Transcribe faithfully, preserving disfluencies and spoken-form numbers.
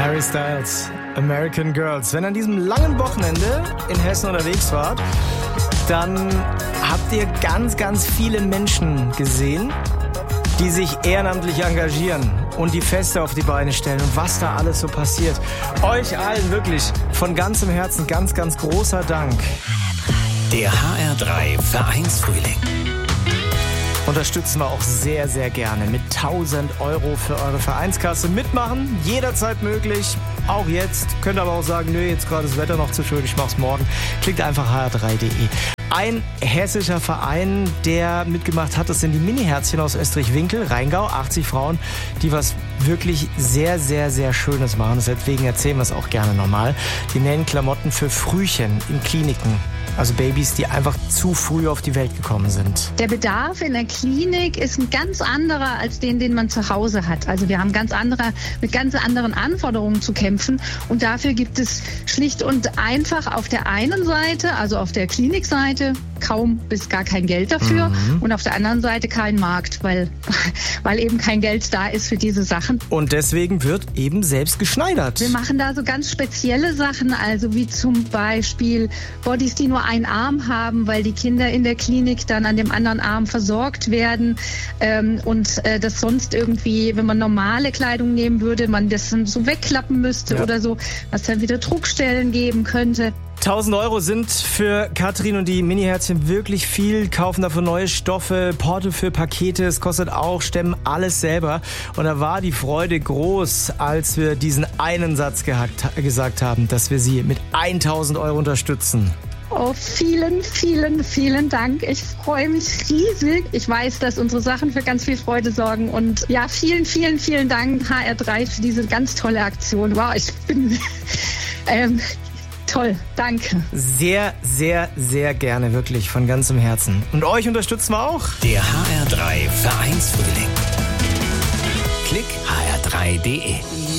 Harry Styles, American Girls. Wenn ihr an diesem langen Wochenende in Hessen unterwegs wart, dann habt ihr ganz, ganz viele Menschen gesehen, die sich ehrenamtlich engagieren und die Feste auf die Beine stellen und was da alles so passiert. Euch allen wirklich von ganzem Herzen ganz, ganz großer Dank. Der H R drei Vereinsfrühling. Unterstützen wir auch sehr, sehr gerne mit tausend Euro für eure Vereinskasse. Mitmachen, jederzeit möglich. Auch jetzt. Könnt aber auch sagen, nö, jetzt gerade das Wetter noch zu schön, ich mach's morgen. Klickt einfach h r drei punkt d e. Ein hessischer Verein, der mitgemacht hat, das sind die Mini-Herzchen aus Österreich-Winkel, Rheingau, achtzig Frauen, die was wirklich sehr, sehr, sehr Schönes machen. Deswegen erzählen wir es auch gerne nochmal. Die nähen Klamotten für Frühchen in Kliniken. Also Babys, die einfach zu früh auf die Welt gekommen sind. Der Bedarf in der Klinik ist ein ganz anderer als den, den man zu Hause hat. Also wir haben ganz andere, mit ganz anderen Anforderungen zu kämpfen. Und dafür gibt es schlicht und einfach auf der einen Seite, also auf der Klinikseite, kaum bis gar kein Geld dafür. Mhm. Und auf der anderen Seite kein Markt, weil, weil eben kein Geld da ist für diese Sachen. Und deswegen wird eben selbst geschneidert. Wir machen da so ganz spezielle Sachen, also wie zum Beispiel Bodies, die nur einen Arm haben, weil die Kinder in der Klinik dann an dem anderen Arm versorgt werden ähm, und äh, das sonst irgendwie, wenn man normale Kleidung nehmen würde, man das dann so wegklappen müsste ja. oder so, was dann wieder Druckstellen geben könnte. tausend Euro sind für Katrin und die Mini-Herzchen wirklich viel, kaufen dafür neue Stoffe, Porto für Pakete, es kostet auch, stemmen alles selber. Und da war die Freude groß, als wir diesen einen Satz gehackt, gesagt haben, dass wir sie mit tausend Euro unterstützen. Oh, vielen, vielen, vielen Dank. Ich freue mich riesig. Ich weiß, dass unsere Sachen für ganz viel Freude sorgen. Und ja, vielen, vielen, vielen Dank, H R drei, für diese ganz tolle Aktion. Wow, ich bin ähm, toll. Danke. Sehr, sehr, sehr gerne, wirklich von ganzem Herzen. Und euch unterstützen wir auch. Der H R drei Vereinsfrühling. Klick h r drei punkt d e.